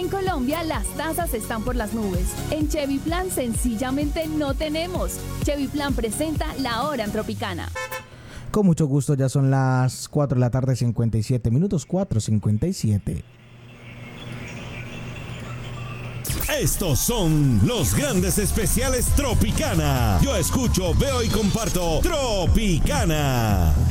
En Colombia las tasas están por las nubes. En Chevy Plan sencillamente no tenemos. Chevy Plan presenta La Hora en Tropicana. Con mucho gusto, ya son las 4 de la tarde, 57 minutos, 4:57. Estos son los grandes especiales Tropicana. Yo escucho, veo y comparto Tropicana.